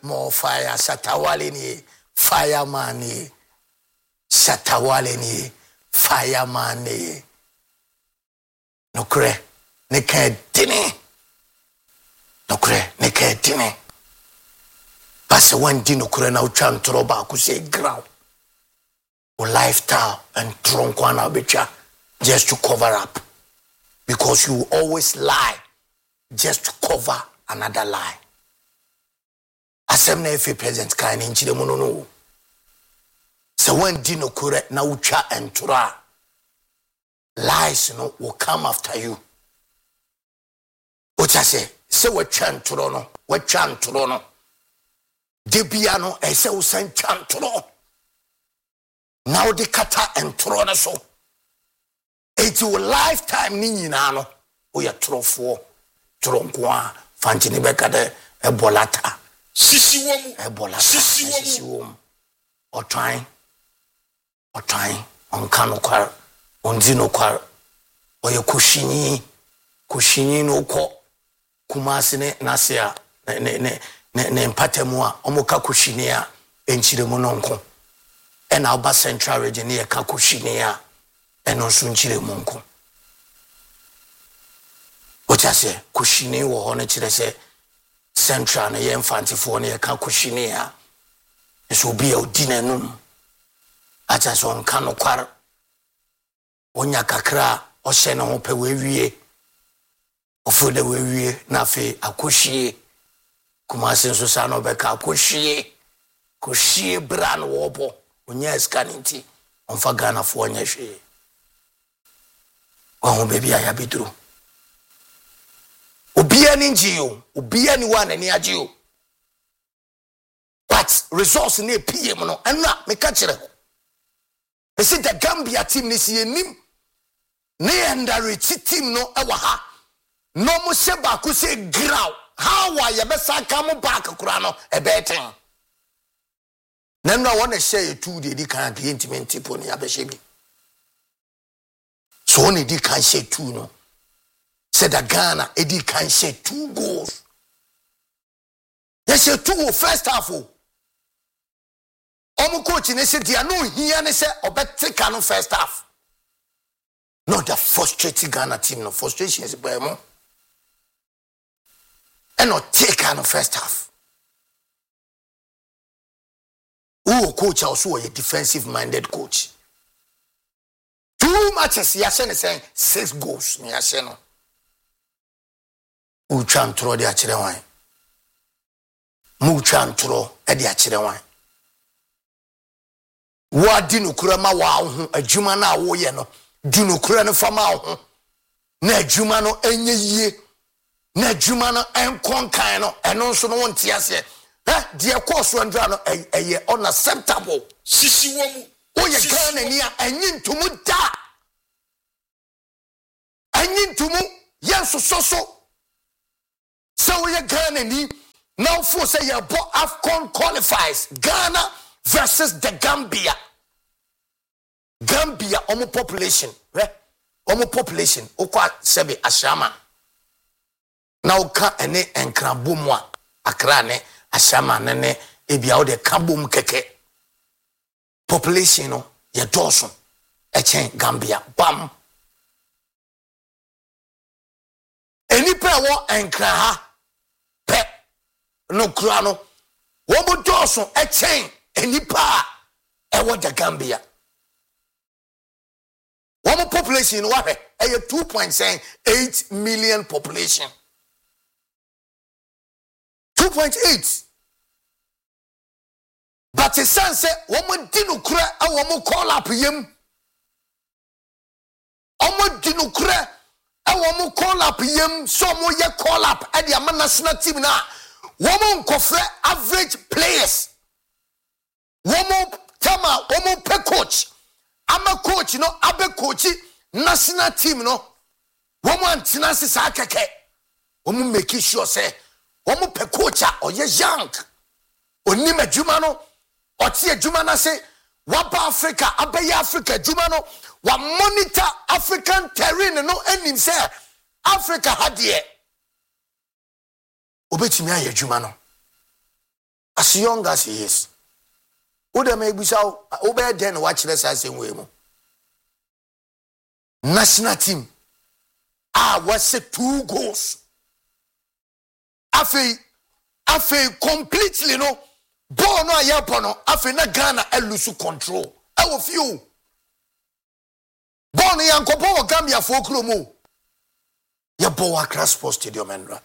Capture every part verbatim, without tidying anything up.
more fire Shatawale ni fireman ni Shatawale ni fireman ni nokre ne ka dini nokre ne ka dini Pasa one di nokre na utwa ntoro ba ku say ground or lifestyle and tronkwana becha just to cover up because you always lie just to cover another lie. Asem na efe present kan nchire mu no no. So when dino correct na ucha entura lies no will come after you. What I say, say we chanturo no, we chanturo no. Debia no e say usan chanturo. Now the kata enturo na so. It's your lifetime ni nyina no. O ya trofo, tronkwa, fantini beka de ebolata. Sisi womu. Ebolata. Sisi womu. Or trying. Or trying. On kano kwar. On zino kwar. Or ya kushini. Kushini no ko. Kumasi ne nasia. Ne ne ne ne ne mpate mua. Omuka kushini ya. Enchire mononko. Ena oba central region ya ka kushini ya. Eno sunchire monko. What I say? Kushini wo hone chire se. Central na ye infantifo na ye ka kushini ya. Eso bi e odine num. Acha so nka no kwar. Onya kakra o hye na ho pe wewie. Ofo de wewie na fe akohie. Kumase nso sa no be ka akohie. Kohie bra no wo bo. Onya eskanti. Onfa Ghana fo onya hwe. Wa bebi aya bidru. Obia ni njiyo, obia ni wana ni ajiyo. But resource ni P M no, ana me ka kire ho. Me see the Gambia team ni si enim. Ne andare team no e wa ha. No mo se ba ko se graw. How wa ye be sa ka mo back kura no e be ten. Na no wona share two de di kan ke intimate tipo ni abehye bi. So oni di kan share two no. Said that Ghana, Eddie can share two goals. Yes, share two first half. Omu coach ne said, "Dia no here ne say obete kanu first half." No, the frustrated Ghana team no frustration is by mo. And not take kanu first half. Who coach also a defensive minded coach. Two matches, Yasen is saying six goals. Yasen. Uchantro de achire wan. Muchantro e de achire wan. Wa di nokura ma wa ho adwuma na wo ye no. Di nokura no fama ho. Na adwuma no enye yie. Na adwuma no enkonkan no eno nso no wonte ase. Eh de ekoso ndra no eye unacceptable. Sisi womu. O ye Ghana ni a enyi ntumu da. Enyi ntumu yenso soso. So we are Ghana ni now for say your AFCON qualifies Ghana versus the Gambia. Gambia omo population, right? Omo population okwa sebe ashama. Now ka ene enkrabomwa akra ne ashama ne ebia o de kabom keke. Population no ye dosun echen Gambia bam. Enipa wo enkra ha pe no kura no wo mo doso e chen enipa e wo the Gambia wo mo population wa he e two point eight million population two point eight but the sense wo mo di no kura e wo mo call up yem o mo di no kura Awomu call up yem so mo ye call up e dia national team na womu nkofre average players womu tama womu pe coach ama coach no abe coach national team no womu antina sisa keke womu make sure say womu pe coach a oye young oni madwuma no oti adwuma na say waba Africa abe Africa adwuma no wa monitor African terrain no enim say Africa hadie obetimi aye adwuma no as young as he is. Oda may be so over then watch less as in way. National team. Ah, was it two goals? Afe, afe completely no. Ball no ayapono. Afe na Ghana elusu control. I will feel. Ball no yankopo wa Gambia folklore mo. Ya ball Accra Sports Stadium endra.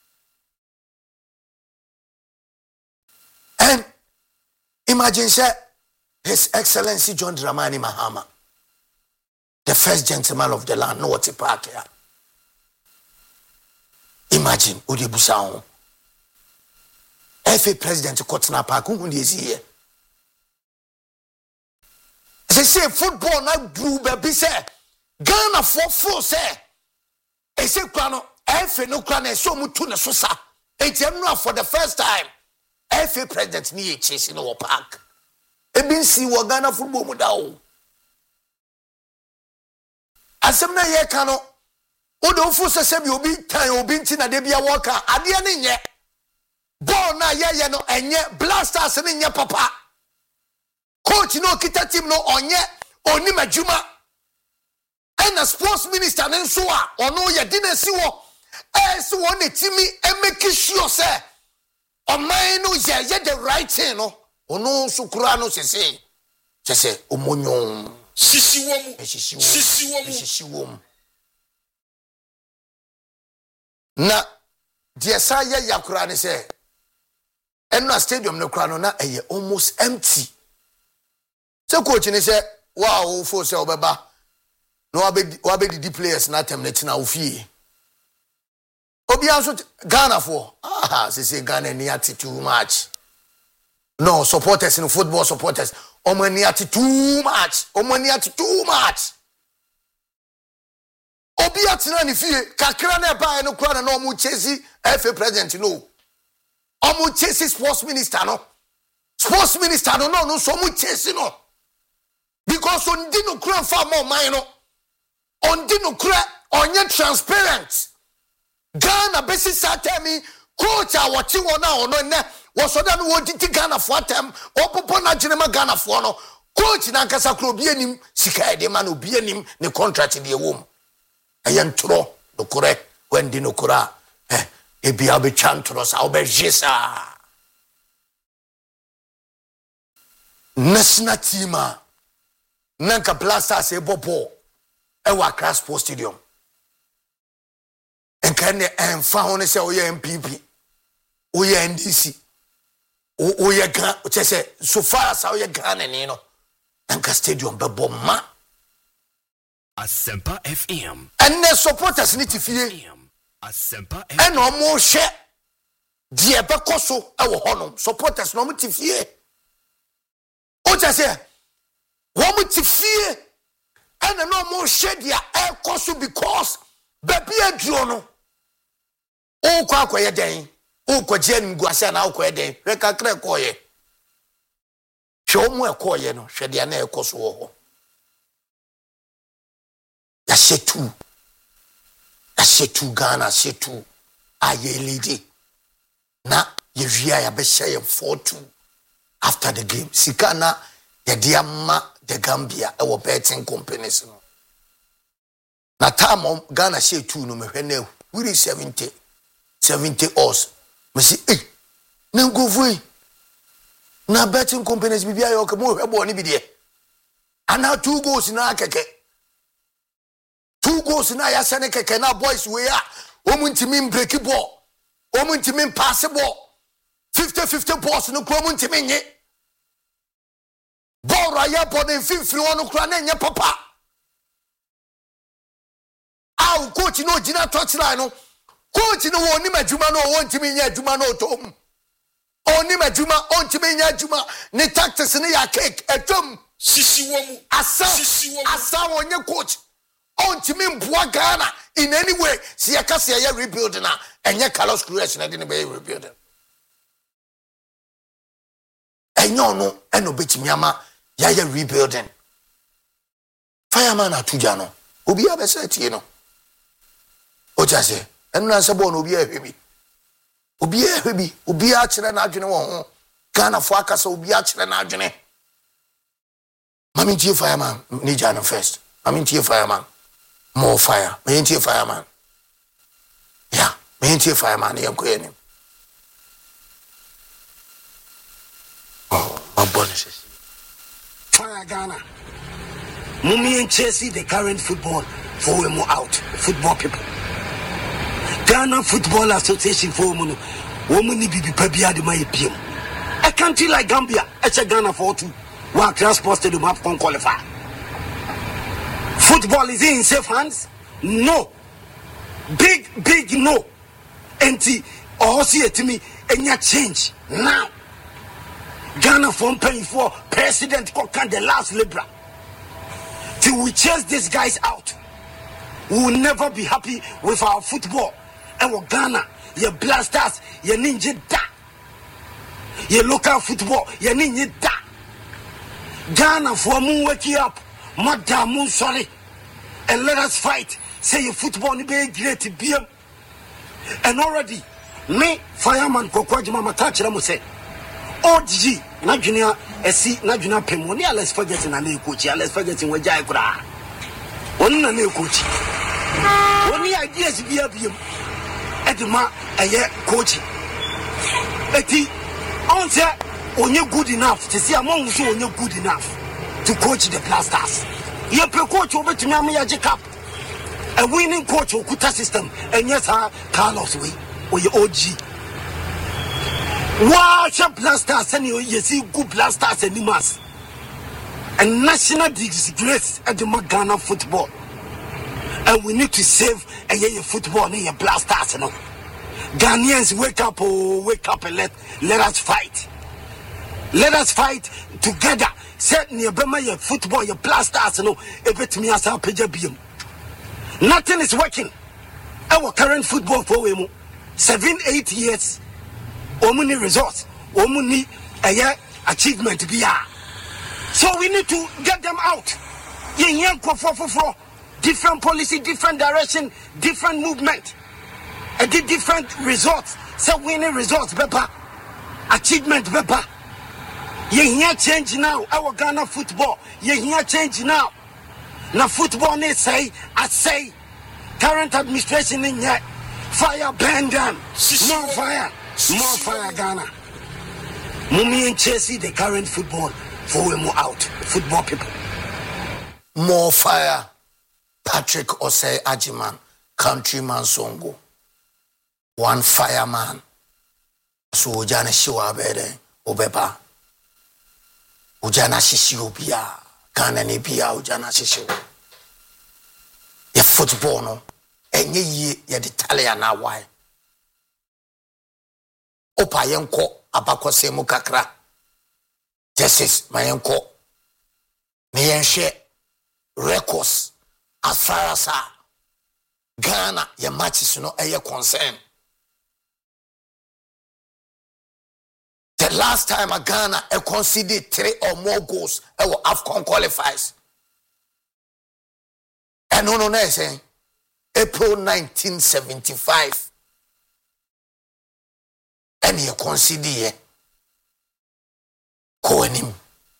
And imagine say His Excellency John Dramani Mahama, the first gentleman of the land, no what park here. Imagine Udibusa F A President Kotna Park, who is here. They say football now drew baby say Ghana for four say. They say Krano F A no Krano so mutuna sosa. It's for the first time. F A President ni chasing our park. Ebin si wo Ghana football mu da o. Asem na ye ka no. O do fu se se bi obi tan obi nti na de bia wo ka ade ne nye. Ball na ye ye no enye Blasters ne nye papa. Coach no kita team no onye oni madwuma. And the sports minister ne so a ono ye dinasi wo. Eh so wo ne timi e make sure say o man no ye ye the right thing no. Ono sukura no sese sese omonyon sisi womu sisi womu sisi womu na die sa ye yakura ne se eno stadium no kura no na eye almost empty. Se coach ne se wow fo se obeba no abedi abedi players na tem na tina ofie obi anso Ghana for ah sese Ghana ni ati too much. No, supporters in football supporters. Omaniati too much. Omaniati too much. Obiatina ni fie. Kakra na ba no kra na omu chesi F A president no. Omu chesi sports minister no. Sports minister no no no so mu chesi no. Because on di no kra fa more mind no. On di no kra onye transparent. Ghana besi satemi coach a watch wona ono ne was so that we did Ghana for them, or Popona Genema Ghana for no. Coach Nankasa Crobianim, Sika de man obianim, the contract in the womb. I am tro, no correct, when dinokura, eh, a biabe chantros, aubergisa. National teama, Nanka Plaza se bopo, Ewa Accra Sports Stadium. And can they and found say, oh, yeah, M P P, oh, yeah, N D C. O ye gan say so far as how ye Ghana ni no Anka stadium be bomma Asempa F M and the supporters need to fie Asempa and no more share die be koso e wo honom supporters no mo ti fie o just say wo mo ti fie and no more share dia e koso because baby aduro no o kwa kwa ye den o kwaje nim guase na akwa eden hwe kakra koye hwe omu ekoye no hwe dia na ekoso wo ho ya shetu ya shetu Ghana shetu aye lady na ye wia ya be share four two after the game sika na ye dia ma the Gambia e wo betting companies no na time Ghana shetu no me hwe na we seventy seventy us me say eh na go voi na betting companies bibia yo ke mo hwebo ni bi de ana two goals na keke two goals na ya sene keke na boys we a omuntimi break ball omuntimi pass ball fifty fifty balls no kro omuntimi nye ball ra ya ball na fifty won kro na nye papa ah coach no gina touchline no coach no woni madwuma no wontimi nya adwuma no tom oni madwuma ontimi nya adwuma ne tactics ne ya cake etom sisi womu asa asa wonye coach ontimi mboa Ghana in any way si yakase ya rebuild na enye Carlos Cruz na de ne be rebuild enyo no eno betimi ama ya ya rebuilding fireman atuja no obi abese tie no o jase enu na se bo no obi ahwebi obi ahwebi obi a kire na adwene wo ho Ghana for akasa obi akyere na adwene. Mami tie fireman, Nija no first. Mami tie fireman. More fire. Me tie fireman. Yeah, me tie fireman yam ko yenim. Oh, my bonuses. Fire Ghana. Mummy and Chelsea, the current football for we more out. Football people. Ghana Football Association for women. Women need to be prepared to my P M. A country like Gambia, it's a Ghana for two. One transport stadium have can qualify. Football is in safe hands? No. Big, big no. Empty. Or see it to me and you change now. Ghana from paying for President Kokan, the last Libra. Till we chase these guys out, we will never be happy with our football. And we're Ghana, your blasters, your ninja da. Your local football, your ninja da. Ghana for moon wake up, madam moon sorry. And let us fight. Say your football ni be great to be. And already, me, fireman Kokwajima Matachra mu say. O G, na junior esi na junior pemo ni Alex Ferguson na na coach Alex Ferguson we jai kura oni na na coach oni ideas bia bia edema eye coach eti on say onye good enough to see among so onye good enough to coach the Blasters ye pe coach obetumi am ya Jacob a winning coach okuta system and yes ha Carlos we oye O G. Watch a Blasters and you see good Blasters and Nimas. A national disgrace at the Ghana football. And we need to save a year football in your Blasters. No? Ghanaians, wake up, oh, wake up and let, let us fight. Let us fight together. Set near Bema your football, your Blasters. No, a bit me as our page. Nothing is working. Our current football for we seven, eight years. Omuni results, omuni a year achievement be. So we need to get them out. Different policy, different direction, different movement, and the different results. So winning results, Pepper. Achievement, Pepper. You hear change now. Our Ghana football. You hear change now. Now football needs say, I say, current administration in here, fire burn them. More fire. More fire Ghana. Mummy and Chelsea, the current football for we more out. Football people. More fire. Patrick Osei Ajiman, countryman songo. One fireman. So ujana shiwa bede obepa. Ujana shishi ubia. Ghana ne bia ujana shishi. Ye football no. Enye ye ye detale na why. Opa yenko abako semu kakra. Justice mayenko. Me yenhwe records as far as Ghana ye matches no eye concern. The last time a Ghana e conceded three or more goals e will AFCON qualifies. And no no no saying April nineteen seventy-five. And you consider ye Koenim.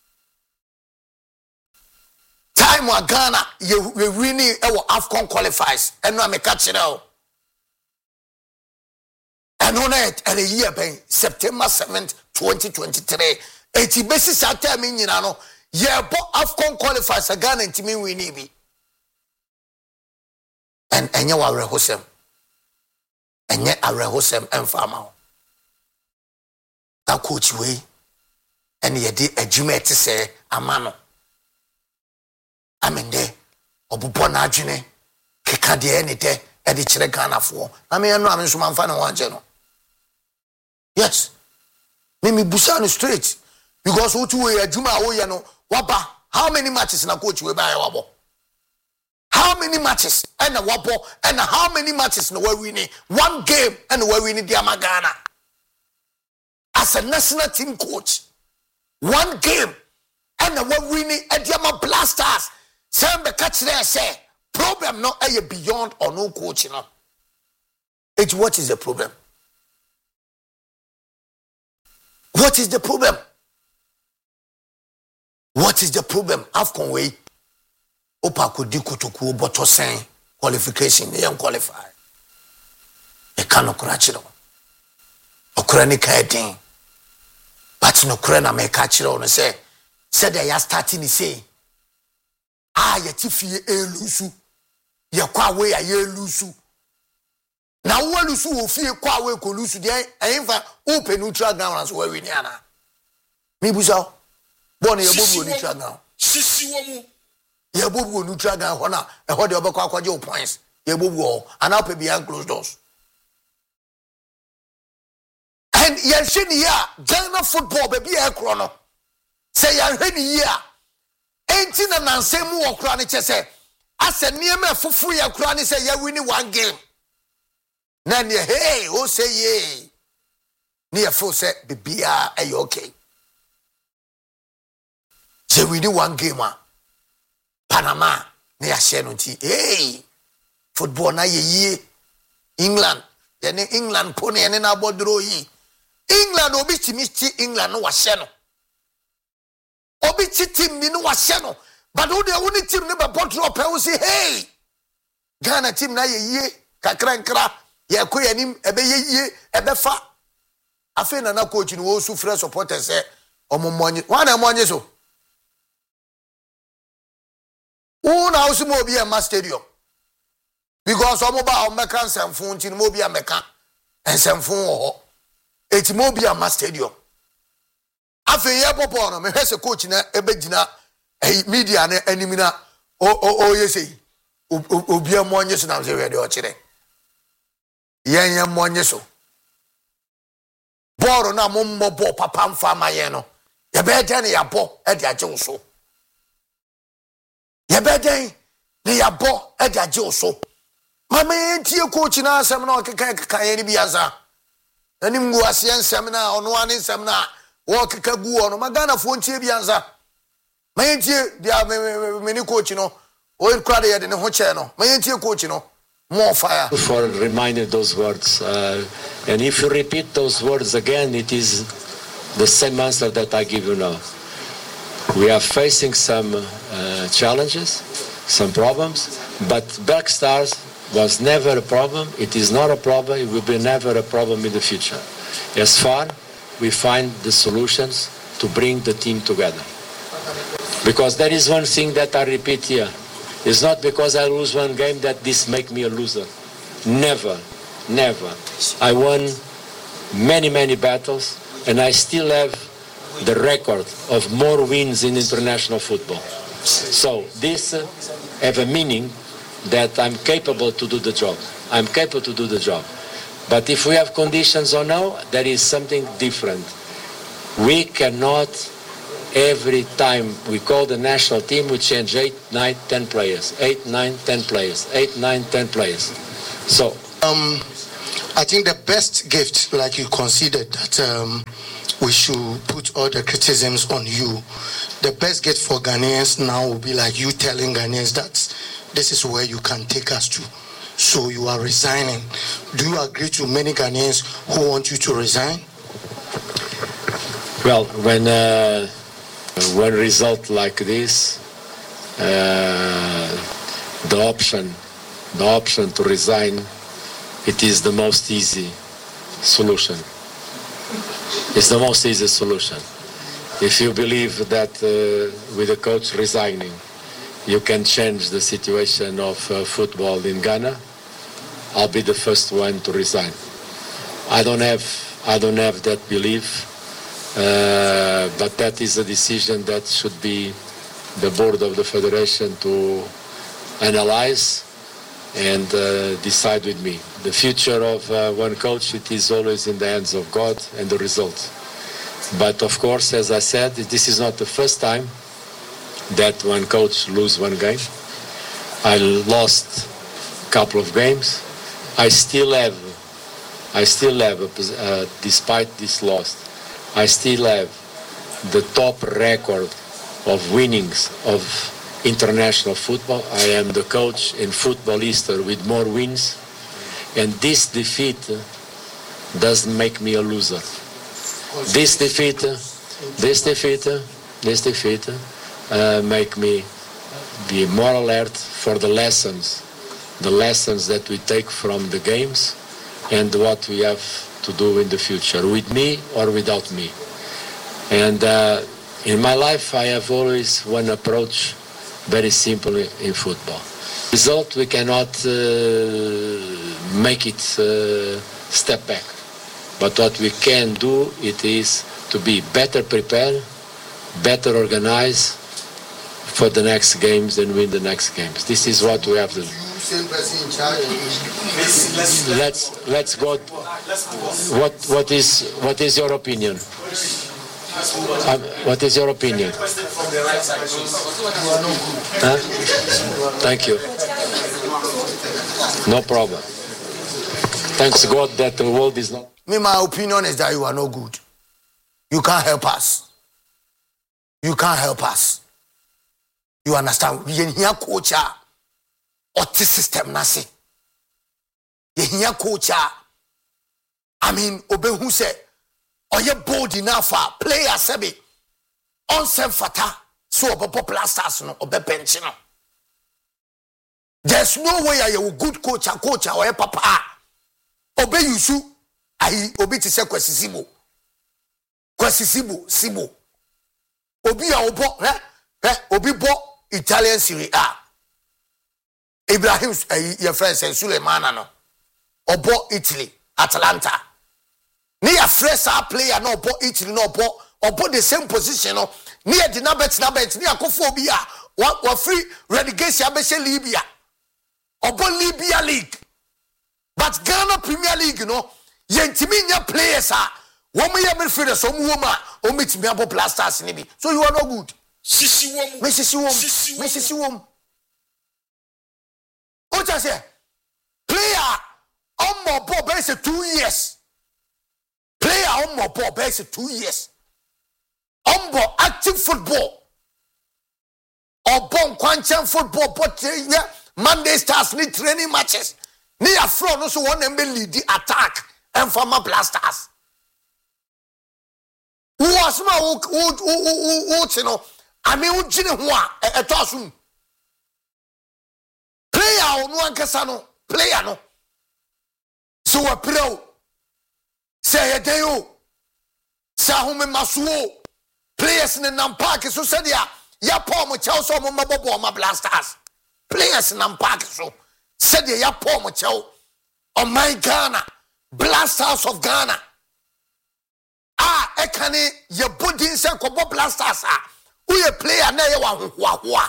Time wa Ghana you winning our AFCON qualifies and no make catch it out. And on it at a year by September seventh, twenty twenty-three. eighty basis at time in Yano. Yeah, but AFCON qualifies a Ghana and Timmy Winnie be. And and you are rehosem. And yet a rehosem and farmer. That coach way and ye did a jimmy to say a mano. I mean, there, Obupona Jine, Kikadi any day, Eddie Chirekana for. I mean, I'm not some fan of one general. Yes, Mimi Busano straight because who two a Juma Oyano, Waba, how many matches in a coach will buy a wobble? How many matches and a wobble and how many matches in where we need one game and where we need the Amagana? As a national team coach, one game and when we need a Diama Blasters, some the catch there say problem not a beyond or no coach, you know. It's what is the problem? What is the problem? What is the problem? AFCON way. Opa could do kutuku boto saying qualification, they don't qualify. They cannot catch it on. Okrani kaidin. But no krena me catch it on and say, said they are starting to say, ah, yetifi e lusu. Ye kwa we a ye lusu. Na wo lusu wo fie kwa we ko lusu de enfa open neutral ground as we win yana. Me busa. Born ye bobu neutral ground. Sisi wo mu. Ye bobu neutral ground hona e ho de obekwa kwaje points. Ye bobu o and now behind closed doors. And ye shini ya Ghana football baby e kro no. Say ya hwani ya. Enti na nansemu wo kro ne chese. Ase niema fufu ya kro ne say ya win one game. Nani hey, oh say ye. Near full set baby are you okay? Say we do one game Panama near Shenoti. Hey, football na ye England. Then England pony and then about ye. England obichi michi England no was sheno. Obichi team ni no was sheno. But who the only team never bought up I will say, hey, Ghana team na ye kakra ye ko yanim ebe ye ye ebe fa afi na na coach ni wo su free supporters say omomonye wan na monye so una usimo obi e ma stadium because omo ba o meka nsemfo nti mo obi a meka nsemfo ho eti mo obi a ma stadium afi ye popo no me hwese coach na ebe gina media na animi na o o ye sei obi a monye so na say we de o kire yen yen monye so boro na mo mmobo papa mfa mayen no ye be den ya bo e de age so ye be den ne ya bo e de age so mama entie coach na asem na okeka keka ye ni biasa anim gu ase ensem na ono ane ensem na wo keka gu ono magana fo ntie biasa ma entie dia me ni coach no o kwade ye de ne ho che no ma entie coach no more fire. For reminding those words, uh, and if you repeat those words again, it is the same answer that I give you now. We are facing some uh, challenges, some problems, but Bergstars was never a problem. It is not a problem. It will be never a problem in the future. As far we find the solutions to bring the team together. Because there is one thing that I repeat here. It's not because I lose one game that this make me a loser. Never, never. I won many, many battles, and I still have the record of more wins in international football. So this uh, have a meaning that I'm capable to do the job. I'm capable to do the job. But if we have conditions or no, there is something different. We cannot. Every time we call the national team, we change eight, nine, ten players. Eight, nine, ten players. Eight, nine, ten players. So, um, I think the best gift, like you considered, that um, we should put all the criticisms on you. The best gift for Ghanaians now will be like you telling Ghanaians that this is where you can take us to. So you are resigning. Do you agree to many Ghanaians who want you to resign? Well, when. Uh, One result like this, uh, the option, the option to resign, it is the most easy solution. It's the most easy solution. If you believe that uh, with the coach resigning, you can change the situation of uh, football in Ghana, I'll be the first one to resign. I don't have, I don't have that belief. Uh, but that is a decision that should be the board of the federation to analyze and uh, decide with me. The future of uh, one coach, it is always in the hands of God and the results. But of course, as I said, this is not the first time that one coach lose one game. I lost a couple of games. I still have, I still have, a, uh, despite this loss, I still have the top record of winnings of international football. I am the coach in football history with more wins. And this defeat doesn't make me a loser. this defeat, this defeat, this defeat, uh, make me be more alert for the lessons, the lessons that we take from the games, and what we have to do in the future, with me or without me. And uh, in my life, I have always one approach, very simple in football. Result, we cannot uh, make it uh, step back. But what we can do, it is to be better prepared, better organized for the next games and win the next games. This is what we have to do. Let's let's go. What what is what is your opinion? Um, what is your opinion? Huh? Thank you. No problem. Thanks God that the world is not. Me, my opinion is that you are no good. You can't help us. You can't help us. You understand? We here coach or the system nasi. You here coach. I mean, obe who say, or you bold enough for player sebi on sem fata so obe popular stars no obe bench no. There's no way you a good coach a coach or a papa. Obe yusu ahi obi ti se kwesi sibo. Kwesi sibo sibo. Obi a obo eh eh obi bo Italian Serie A. Ibrahim eh, your friend say Suleimana no. Obo Italy Atalanta. Ni a fresh player no obo Italy no obo obo the same position no. Ni a dina bet na bet ni akofo obi a wa wa free relegation abese Libya. Obo Libya League. But Ghana Premier League no yentimi nya players a wo mo ye midfielder so mo ma o mitimi abo blasters ni bi. So you are no good. Sisi wom. Me sisi wom. Me sisi wom. O just say player on more ball base two years. Player on more ball base two years. On ball active football. Or bon quantum football but yeah, Monday Stars need training matches. Ni afro no so one embe lead the attack and former blasters. Who was my who who who who you know? I mean who jine ho a etosum. Player no ankasa no, player no. So we pray. Say yedeyo. Say home masuo. Players in the park so said ya ya Paul mo Chelsea mo mababo ma blasters. Players in the park so said ya Paul mo Chelsea. Oh my Ghana, blasters of Ghana. Ah, ekane ye body se kobo blasters ah. Who ye player na ye wa hwa hwa.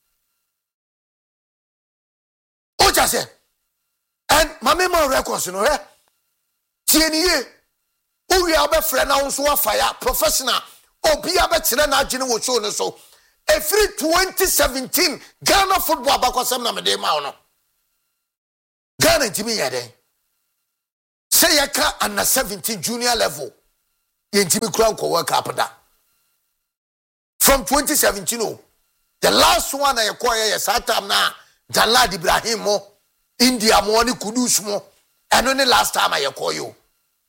O just say and my memory records no eh. Tieniye. Who you be friend na so fire professional. Obi abetre na agene wo show no so. Every twenty seventeen Ghana football abakosem na me dey ma no. Ghana ntimi yede. Say yaka under seventeen junior level. Yentimi kura ko World Cup da. From twenty seventeen oh. The last one I acquired yes that time na Jalad Ibrahim mo India mo ni Kudus mo. And only last time I acquired you.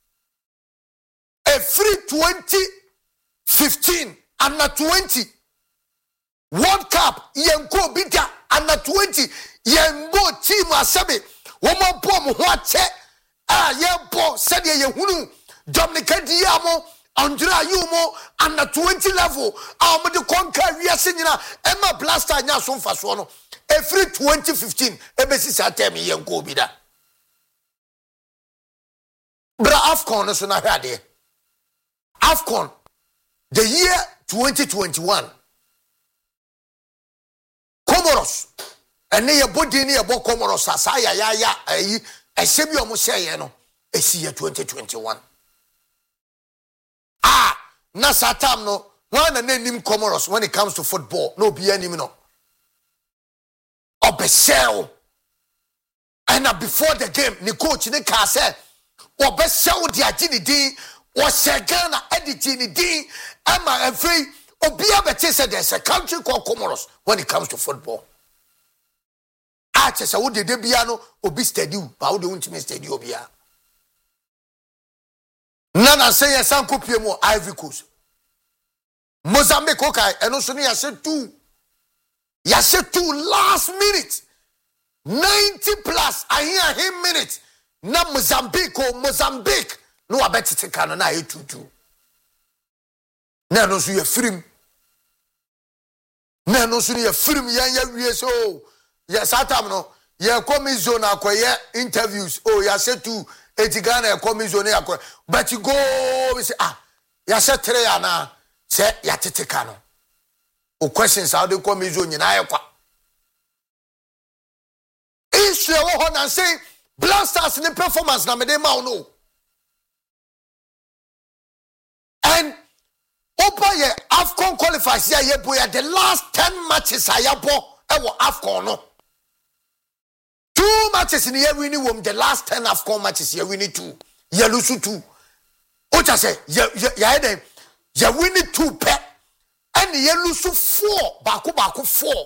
Every twenty fifteen under twenty World Cup yenko bita under twenty yenbo team asabe womo bom ho ache ah yenbo said ye hunu Dominica Diamo Andrea Yumo under twenty level ah mo de conquer wiase nyina Emma Blaster nya so mfaso no every twenty fifteen ebesi sa time yenko bida bra Afcon so na hwade Afcon the year twenty twenty-one Comoros and ye body ni ebo Comoros asaya ya ya ayi ehye bi omo sheye no esi ye twenty twenty-one ah na satam no one na nanim Comoros when it comes to football no be anim no obesel and before the game ni coach ni ka say obesel di agini din o Ghana editing din ama every obia bete said there's a country called Comoros when it comes to football. Ah, chesa wo de de bia no obi steady ba wo de untimi steady obia. Nana say yes sanko pie mu Ivory Coast. Mozambique okay eno so ne ya say two. Ya say two last minute. ninety plus I hear him minute. Na Mozambique or Mozambique no abetite kan na e two two. Na no so ye film. Na no so ye film yan ya wie so. Yes atam no ye come zone akoye interviews. Oh ya say two etigana e come zone akoye. But you go we say ah ya say three ana say ya tete kan no. O questions how they come zone nyina ye kwa. Israel wo na say Blasters in performance na me dey ma no. And Opa ye AFCON qualifiers ya ye boya the last ten matches ayabo e wo AFCON no. Two matches in ye winning wom the last ten AFCON matches ye winning two. Ye lose two. Ocha say ye ye dey ye winning two pe and ye lose four baako baako four.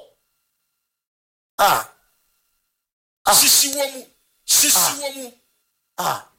Ah. Sisi womu. Sisi womu. Ah.